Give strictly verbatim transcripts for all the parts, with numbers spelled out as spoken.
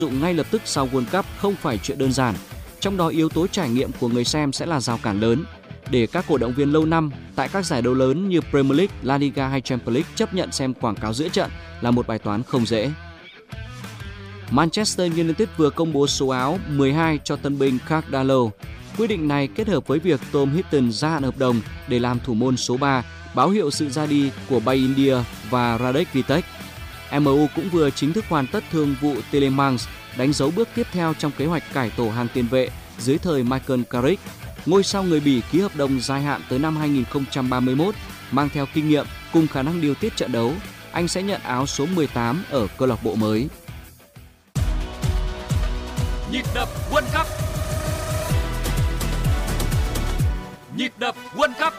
dụng ngay lập tức sau World Cup không phải chuyện đơn giản. Trong đó yếu tố trải nghiệm của người xem sẽ là rào cản lớn. Để các cổ động viên lâu năm tại các giải đấu lớn như Premier League, La Liga hay Champions League chấp nhận xem quảng cáo giữa trận là một bài toán không dễ. Manchester United vừa công bố số áo mười hai cho tân binh Cardalo. Quyết định này kết hợp với việc Tom Heaton gia hạn hợp đồng để làm thủ môn số ba, báo hiệu sự ra đi của Bay India và Radek Vitek. em u cũng vừa chính thức hoàn tất thương vụ Tielemans, đánh dấu bước tiếp theo trong kế hoạch cải tổ hàng tiền vệ dưới thời Michael Carrick. Ngôi sao người Bỉ ký hợp đồng dài hạn tới năm hai không ba mốt, mang theo kinh nghiệm cùng khả năng điều tiết trận đấu. Anh sẽ nhận áo số mười tám ở câu lạc bộ mới. Nhịp đập World Cup. Nhịp đập World Cup.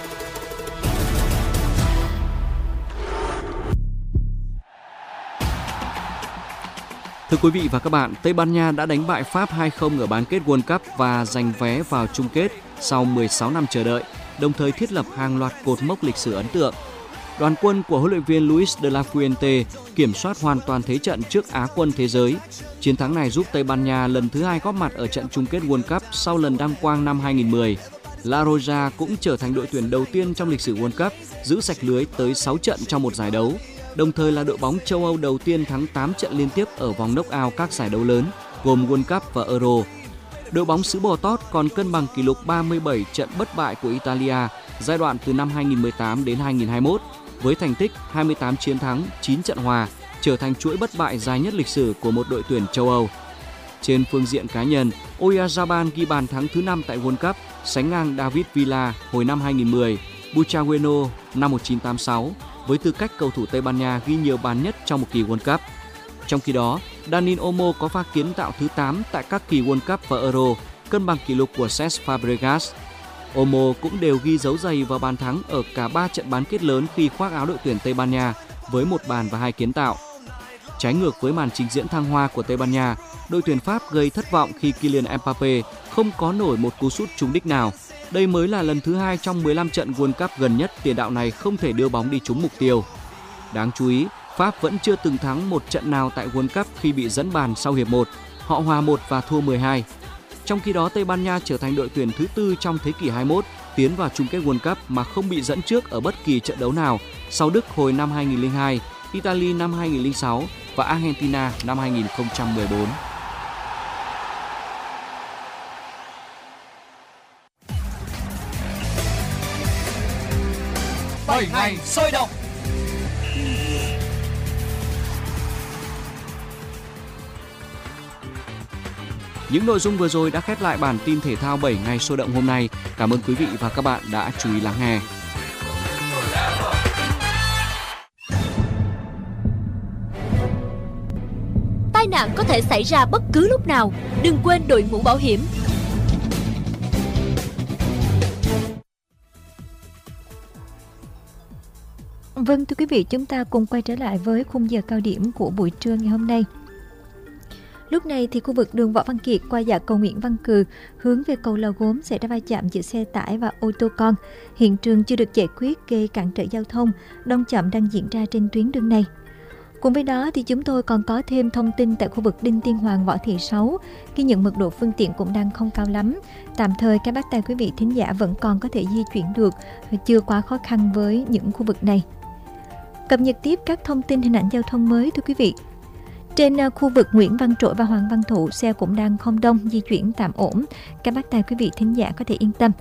Thưa quý vị và các bạn, Tây Ban Nha đã đánh bại Pháp hai không ở bán kết World Cup và giành vé vào chung kết sau mười sáu năm chờ đợi, đồng thời thiết lập hàng loạt cột mốc lịch sử ấn tượng. Đoàn quân của huấn luyện viên Luis de la Fuente kiểm soát hoàn toàn thế trận trước Á quân thế giới. Chiến thắng này giúp Tây Ban Nha lần thứ hai góp mặt ở trận chung kết World Cup sau lần đăng quang năm hai không một không. La Roja cũng trở thành đội tuyển đầu tiên trong lịch sử World Cup giữ sạch lưới tới sáu trận trong một giải đấu, đồng thời là đội bóng châu Âu đầu tiên thắng tám trận liên tiếp ở vòng knock-out các giải đấu lớn gồm World Cup và Euro. Đội bóng xứ Bò Tót còn cân bằng kỷ lục ba mươi bảy trận bất bại của Italia giai đoạn từ năm hai không một tám đến hai không hai mốt với thành tích hai mươi tám chiến thắng, chín trận hòa, trở thành chuỗi bất bại dài nhất lịch sử của một đội tuyển châu Âu. Trên phương diện cá nhân, Oyarzabal ghi bàn thắng thứ năm tại World Cup, sánh ngang David Villa hồi năm hai không một không, Butragueno năm một nghìn chín trăm tám mươi sáu với tư cách cầu thủ Tây Ban Nha ghi nhiều bàn nhất trong một kỳ World Cup. Trong khi đó, Dani Olmo có pha kiến tạo thứ tám tại các kỳ World Cup và Euro, cân bằng kỷ lục của Cesc Fabregas. Olmo cũng đều ghi dấu giày vào bàn thắng ở cả ba trận bán kết lớn khi khoác áo đội tuyển Tây Ban Nha với một bàn và hai kiến tạo. Trái ngược với màn trình diễn thăng hoa của Tây Ban Nha, đội tuyển Pháp gây thất vọng khi Kylian Mbappé không có nổi một cú sút trúng đích nào. Đây mới là lần thứ hai trong mười lăm trận World Cup gần nhất tiền đạo này không thể đưa bóng đi trúng mục tiêu. Đáng chú ý, Pháp vẫn chưa từng thắng một trận nào tại World Cup khi bị dẫn bàn sau hiệp một. Họ hòa một và thua mười hai. Trong khi đó, Tây Ban Nha trở thành đội tuyển thứ tư trong thế kỷ hai mươi mốt tiến vào chung kết World Cup mà không bị dẫn trước ở bất kỳ trận đấu nào sau Đức hồi năm hai không không hai, Italy năm hai không không sáu và Argentina năm hai không một bốn. bảy ngày sôi động. Những nội dung vừa rồi đã khép lại bản tin thể thao bảy ngày sôi động hôm nay. Cảm ơn quý vị và các bạn đã chú ý lắng nghe. Tai nạn có thể xảy ra bất cứ lúc nào. Đừng quên đội mũ bảo hiểm. Vâng, thưa quý vị, chúng ta cùng quay trở lại với khung giờ cao điểm của buổi trưa ngày hôm nay. Lúc này thì khu vực đường Võ Văn Kiệt qua dạ cầu Nguyễn Văn Cừ hướng về cầu Lò Gốm xảy ra va chạm giữa xe tải và ô tô con. Hiện trường chưa được giải quyết gây cản trở giao thông, đông chậm đang diễn ra trên tuyến đường này. Cùng với đó thì chúng tôi còn có thêm thông tin tại khu vực Đinh Tiên Hoàng Võ Thị Sáu, ghi nhận mật độ phương tiện cũng đang không cao lắm. Tạm thời các bác tài quý vị thính giả vẫn còn có thể di chuyển được và chưa quá khó khăn với những khu vực này. Cập nhật tiếp các thông tin hình ảnh giao thông mới thưa quý vị. Trên khu vực Nguyễn Văn Trỗi và Hoàng Văn Thụ, xe cũng đang không đông, di chuyển tạm ổn. Các bác tài quý vị thính giả có thể yên tâm.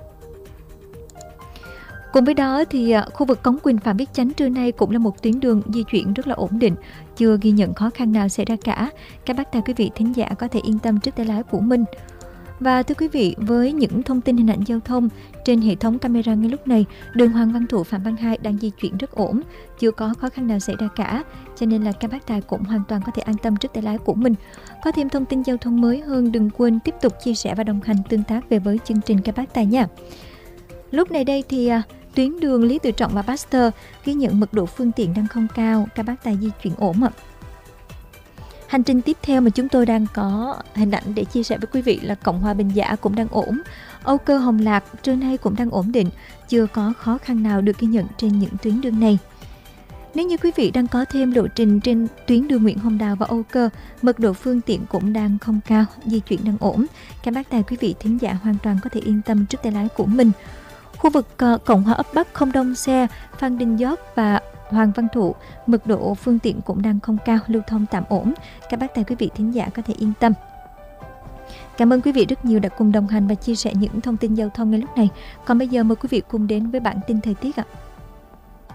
Cùng với đó thì khu vực Cống Quỳnh Phạm Viết Chánh trưa nay cũng là một tuyến đường di chuyển rất là ổn định, chưa ghi nhận khó khăn nào xảy ra cả. Các bác tài quý vị thính giả có thể yên tâm trước tay lái của mình. Và thưa quý vị, với những thông tin hình ảnh giao thông trên hệ thống camera ngay lúc này, đường Hoàng Văn Thụ Phạm Văn Hai đang di chuyển rất ổn, chưa có khó khăn nào xảy ra cả, cho nên là các bác tài cũng hoàn toàn có thể an tâm trước tay lái của mình. Có thêm thông tin giao thông mới hơn, đừng quên tiếp tục chia sẻ và đồng hành tương tác về với chương trình các bác tài nha. Lúc này đây thì à, tuyến đường Lý Tự Trọng và Pasteur ghi nhận mật độ phương tiện đang không cao, các bác tài di chuyển ổn ạ. Hành trình tiếp theo mà chúng tôi đang có hình ảnh để chia sẻ với quý vị là Cộng Hòa Bình Giả cũng đang ổn. Âu Cơ Hồng Lạc trưa nay cũng đang ổn định, chưa có khó khăn nào được ghi nhận trên những tuyến đường này. Nếu như quý vị đang có thêm lộ trình trên tuyến đường Nguyễn Hồng Đào và Âu Cơ, mật độ phương tiện cũng đang không cao, di chuyển đang ổn. Các bác tài quý vị thính giả hoàn toàn có thể yên tâm trước tay lái của mình. Khu vực Cộng Hòa ấp Bắc không đông xe, Phan Đình Giót và Hoàng Văn Thụ, mật độ phương tiện cũng đang không cao, lưu thông tạm ổn. Các bác tài quý vị thính giả có thể yên tâm. Cảm ơn quý vị rất nhiều đã cùng đồng hành và chia sẻ những thông tin giao thông ngay lúc này. Còn bây giờ mời quý vị cùng đến với bản tin thời tiết ạ.